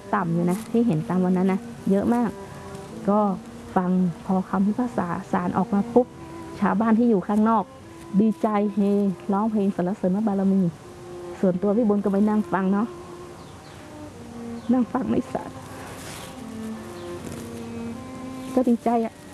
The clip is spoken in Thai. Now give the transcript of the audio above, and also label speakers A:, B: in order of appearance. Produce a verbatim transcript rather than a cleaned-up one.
A: ต่ำอยู่นะที่เห็นตามวันนั้นนะเยอะมากก็ฟังพอคำพิพากษาศาลออกมาปุ๊บชาวบ้านที่อยู่ข้างนอกดีใจเฮร้องเพลงสรรเสริญพระบารมีส่วนตัวพี่บุญก็ไปนั่งฟังเนาะนั่งฟังในศาลก็ดีใจอะ